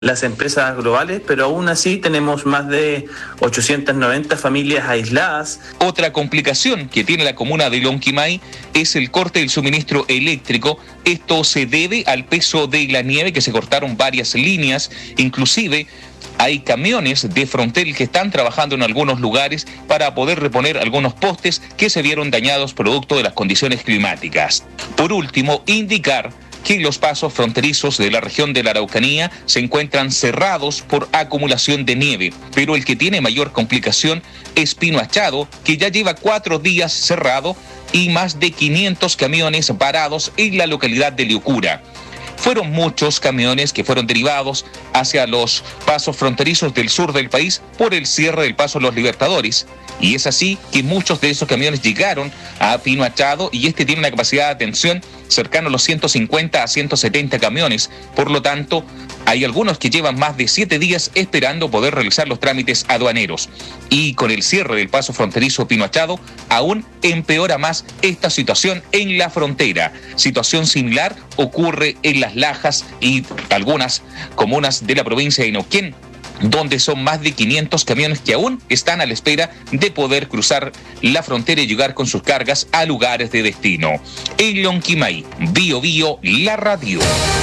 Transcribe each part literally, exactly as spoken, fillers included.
las empresas globales, pero aún así tenemos más de ochocientas noventa familias aisladas. Otra complicación que tiene la comuna de Lonquimay es el corte del suministro eléctrico. Esto se debe al peso de la nieve, que se cortaron varias líneas, inclusive hay camiones de Frontel que están trabajando en algunos lugares para poder reponer algunos postes que se vieron dañados producto de las condiciones climáticas. Por último, indicar que los pasos fronterizos de la región de la Araucanía se encuentran cerrados por acumulación de nieve, pero el que tiene mayor complicación es Pino Achado, que ya lleva cuatro días cerrado y más de quinientos camiones varados en la localidad de Liucura. Fueron muchos camiones que fueron derivados hacia los pasos fronterizos del sur del país por el cierre del paso Los Libertadores. Y es así que muchos de esos camiones llegaron a Pino Achado y este tiene una capacidad de atención cercano a los ciento cincuenta a ciento setenta camiones. Por lo tanto, hay algunos que llevan más de siete días esperando poder realizar los trámites aduaneros. Y con el cierre del paso fronterizo Pino Achado, aún empeora más esta situación en la frontera. Situación similar ocurre en Las Lajas y algunas comunas de la provincia de Neuquén, donde son más de quinientos camiones que aún están a la espera de poder cruzar la frontera y llegar con sus cargas a lugares de destino. En Lonquimay, Bio Bio, la radio.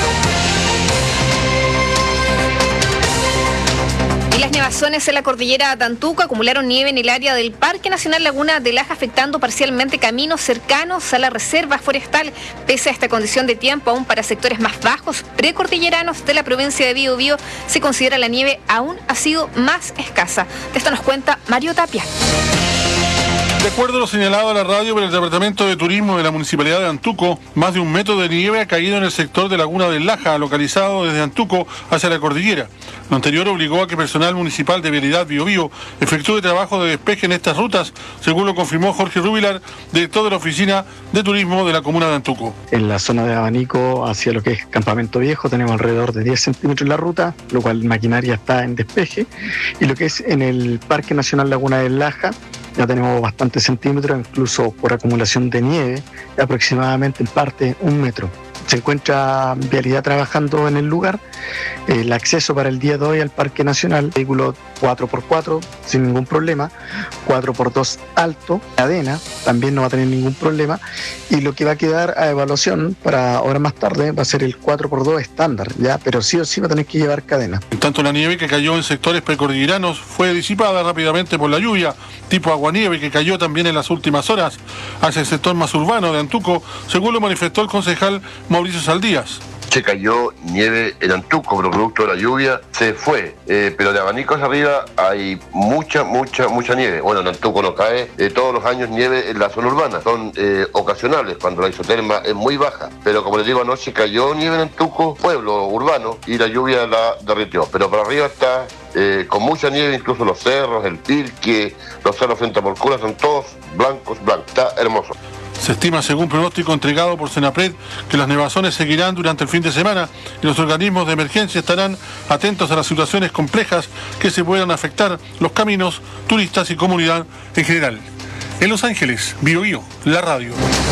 Y las nevazones en la cordillera de Antuco acumularon nieve en el área del Parque Nacional Laguna de Laja, afectando parcialmente caminos cercanos a la reserva forestal. Pese a esta condición de tiempo, aún para sectores más bajos, precordilleranos de la provincia de Bio Bio, se considera la nieve aún ha sido más escasa. De esto nos cuenta Mario Tapia. De acuerdo a lo señalado a la radio por el Departamento de Turismo de la Municipalidad de Antuco, más de un metro de nieve ha caído en el sector de Laguna del Laja, localizado desde Antuco hacia la cordillera. Lo anterior obligó a que personal municipal de Vialidad Bio Bio efectúe trabajo de despeje en estas rutas, según lo confirmó Jorge Rubilar, director de la Oficina de Turismo de la Comuna de Antuco. En la zona de Abanico, hacia lo que es Campamento Viejo, tenemos alrededor de diez centímetros en la ruta, lo cual maquinaria está en despeje. Y lo que es en el Parque Nacional Laguna del Laja, ya tenemos bastantes centímetros, incluso por acumulación de nieve, aproximadamente en parte un metro. Se encuentra Vialidad trabajando en el lugar. El acceso para el día de hoy al Parque Nacional, vehículo cuatro por cuatro sin ningún problema, cuatro por dos alto, cadena, también no va a tener ningún problema, y lo que va a quedar a evaluación para ahora más tarde va a ser el cuatro por dos estándar, ya, pero sí o sí va a tener que llevar cadena. En tanto, la nieve que cayó en sectores precordilleranos fue disipada rápidamente por la lluvia, tipo aguanieve, que cayó también en las últimas horas hacia el sector más urbano de Antuco, según lo manifestó el concejal Mauricio Saldías. Se cayó nieve en Antuco, pero producto de la lluvia se fue, eh, pero de Abanico hacia arriba hay mucha, mucha, mucha nieve. Bueno, en Antuco no cae eh, todos los años nieve en la zona urbana, son eh, ocasionales cuando la isoterma es muy baja, pero como les digo, anoche cayó nieve en Antuco, pueblo urbano, y la lluvia la derritió, pero para arriba está eh, con mucha nieve, incluso los cerros, el Pirque, los cerros frente a Porcura, son todos blancos, blancos, está hermoso. Se estima, según pronóstico entregado por Senapred, que las nevazones seguirán durante el fin de semana y los organismos de emergencia estarán atentos a las situaciones complejas que se puedan afectar los caminos, turistas y comunidad en general. En Los Ángeles, Bio Bio, la radio.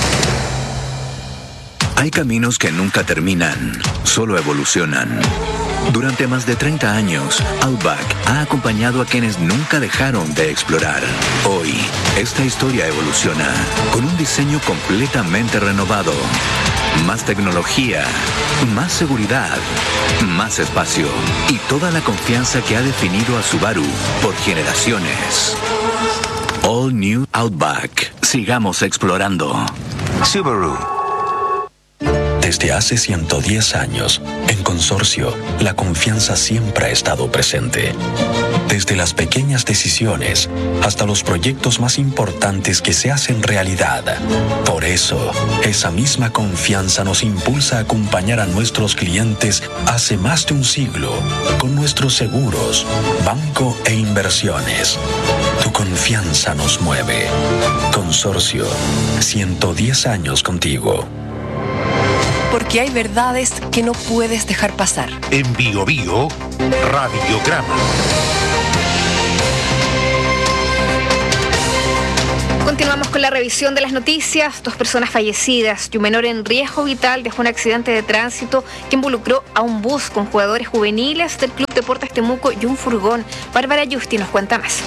Hay caminos que nunca terminan, solo evolucionan. Durante más de treinta años, Outback ha acompañado a quienes nunca dejaron de explorar. Hoy, esta historia evoluciona con un diseño completamente renovado. Más tecnología, más seguridad, más espacio y toda la confianza que ha definido a Subaru por generaciones. All New Outback. Sigamos explorando. Subaru. Desde hace ciento diez años, en Consorcio, la confianza siempre ha estado presente. Desde las pequeñas decisiones hasta los proyectos más importantes que se hacen realidad. Por eso, esa misma confianza nos impulsa a acompañar a nuestros clientes hace más de un siglo con nuestros seguros, banco e inversiones. Tu confianza nos mueve. Consorcio, ciento diez años contigo. Porque hay verdades que no puedes dejar pasar. En Bio Bio, Radiograma. Continuamos con la revisión de las noticias. Dos personas fallecidas y un menor en riesgo vital dejó un accidente de tránsito que involucró a un bus con jugadores juveniles del Club Deportes Temuco y un furgón. Bárbara Yusti nos cuenta más.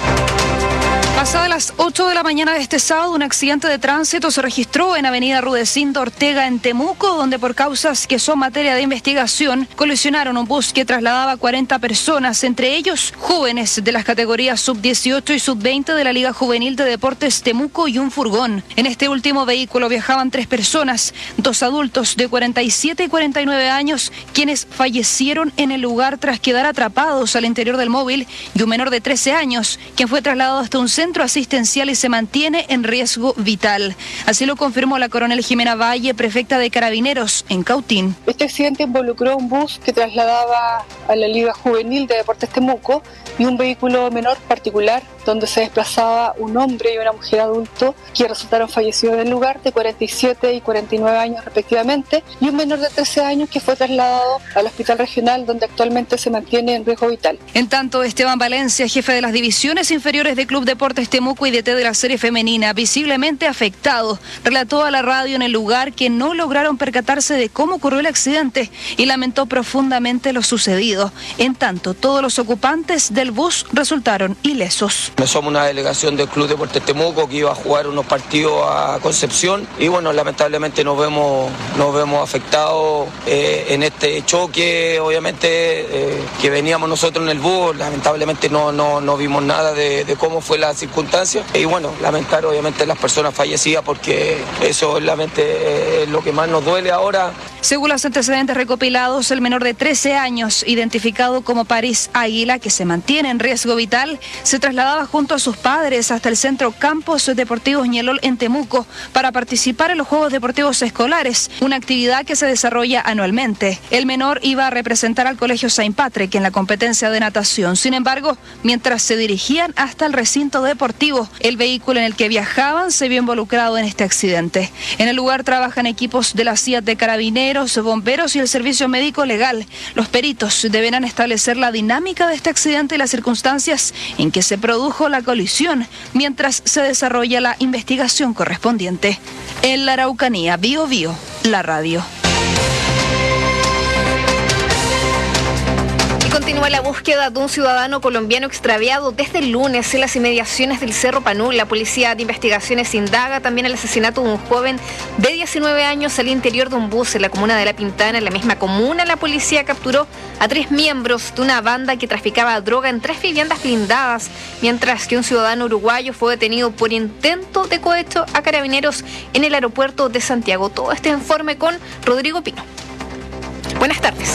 Pasadas las ocho de la mañana de este sábado, un accidente de tránsito se registró en Avenida Rudecindo Ortega en Temuco, donde por causas que son materia de investigación, colisionaron un bus que trasladaba cuarenta personas, entre ellos jóvenes de las categorías sub dieciocho y sub veinte de la Liga Juvenil de Deportes Temuco y un furgón. En este último vehículo viajaban tres personas, dos adultos de cuarenta y siete y cuarenta y nueve años, quienes fallecieron en el lugar tras quedar atrapados al interior del móvil, y un menor de trece años, quien fue trasladado hasta un centro asistencial y se mantiene en riesgo vital. Así lo confirmó la coronel Jimena Valle, prefecta de Carabineros en Cautín. Este accidente involucró un bus que trasladaba a la Liga Juvenil de Deportes Temuco y un vehículo menor particular donde se desplazaba un hombre y una mujer adulto que resultaron fallecidos en el lugar, de cuarenta y siete y cuarenta y nueve años respectivamente, y un menor de trece años que fue trasladado al hospital regional donde actualmente se mantiene en riesgo vital. En tanto, Esteban Valencia, jefe de las divisiones inferiores de Club Deportes Temuco y D T de la serie femenina, visiblemente afectado, relató a la radio en el lugar que no lograron percatarse de cómo ocurrió el accidente y lamentó profundamente lo sucedido. En tanto, todos los ocupantes del bus resultaron ilesos. Somos una delegación del Club Deportes Temuco que iba a jugar unos partidos a Concepción y bueno, lamentablemente nos vemos, nos vemos afectados eh, en este choque, obviamente eh, que veníamos nosotros en el bus, lamentablemente no, no, no vimos nada de, de cómo fue la circunstancia y bueno, lamentar obviamente las personas fallecidas porque eso obviamente es lo que más nos duele ahora. Según los antecedentes recopilados, el menor de trece años, identificado como París Águila, que se mantiene en riesgo vital, se trasladaba junto a sus padres hasta el Centro Campos Deportivos Ñelol en Temuco para participar en los Juegos Deportivos Escolares, una actividad que se desarrolla anualmente. El menor iba a representar al Colegio Saint Patrick en la competencia de natación. Sin embargo, mientras se dirigían hasta el recinto deportivo, el vehículo en el que viajaban se vio involucrado en este accidente. En el lugar trabajan equipos de la C I A T de Carabineros, bomberos y el Servicio Médico Legal. Los peritos deberán establecer la dinámica de este accidente y las circunstancias en que se produjo la colisión, mientras se desarrolla la investigación correspondiente. En la Araucanía, Bio Bio, la radio. Continúa la búsqueda de un ciudadano colombiano extraviado desde el lunes en las inmediaciones del Cerro Panul. La Policía de Investigaciones indaga también el asesinato de un joven de diecinueve años al interior de un bus en la comuna de La Pintana. En la misma comuna, la policía capturó a tres miembros de una banda que traficaba droga en tres viviendas blindadas, mientras que un ciudadano uruguayo fue detenido por intento de cohecho a carabineros en el aeropuerto de Santiago. Todo este informe con Rodrigo Pino. Buenas tardes.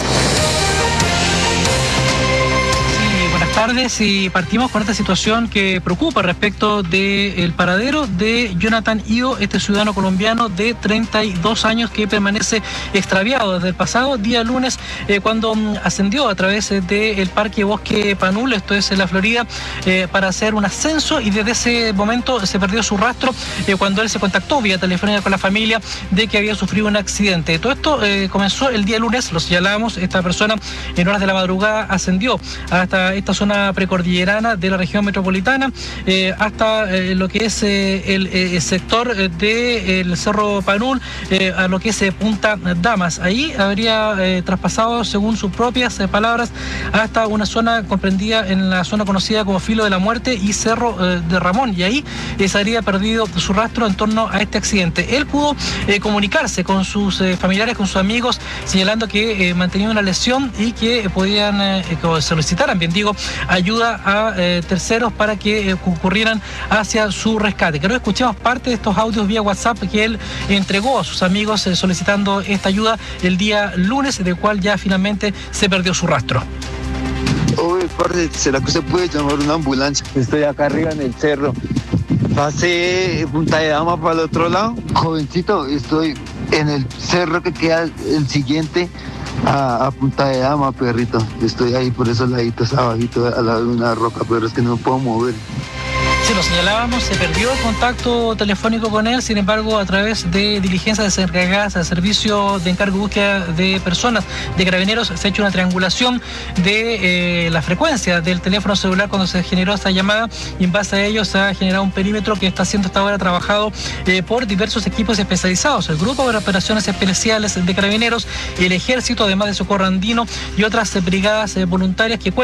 Buenas tardes y partimos con esta situación que preocupa respecto del paradero de Jonathan Io, este ciudadano colombiano de treinta y dos años que permanece extraviado desde el pasado día lunes eh, cuando ascendió a través del Parque Bosque Panul, esto es en la Florida, eh, para hacer un ascenso y desde ese momento se perdió su rastro eh, cuando él se contactó vía telefónica con la familia de que había sufrido un accidente. Todo esto eh, comenzó el día lunes, lo señalamos, esta persona en horas de la madrugada ascendió hasta esta zona precordillerana de la región metropolitana eh, hasta eh, lo que es eh, el, el sector del de, Cerro Panul, eh, a lo que es eh, Punta Damas. Ahí habría eh, traspasado, según sus propias eh, palabras, hasta una zona comprendida en la zona conocida como Filo de la Muerte y Cerro eh, de Ramón, y ahí eh, se habría perdido su rastro en torno a este accidente. Él pudo eh, comunicarse con sus eh, familiares, con sus amigos, señalando que eh, mantenía una lesión y que eh, podían eh, que solicitaran, bien digo, ayuda a eh, terceros para que eh, concurrieran hacia su rescate. Creo que escuchamos parte de estos audios vía WhatsApp que él entregó a sus amigos eh, solicitando esta ayuda el día lunes, del cual ya finalmente se perdió su rastro. Oye, parce, ¿será que usted puede llamar una ambulancia? Estoy acá arriba en el cerro. Pasé Punta de Dama para el otro lado. Jovencito, estoy en el cerro que queda el siguiente a, a Punta de Dama, perrito. Estoy ahí por esos laditos abajito, al lado de una roca, pero es que no me puedo mover. Sí, lo señalábamos, se perdió el contacto telefónico con él, sin embargo, a través de diligencias encargadas al servicio de encargo y búsqueda de personas de Carabineros, se ha hecho una triangulación de eh, la frecuencia del teléfono celular cuando se generó esta llamada, y en base a ello se ha generado un perímetro que está siendo hasta ahora trabajado eh, por diversos equipos especializados, el Grupo de Operaciones Especiales de Carabineros, el Ejército, además de Socorro Andino y otras eh, brigadas eh, voluntarias que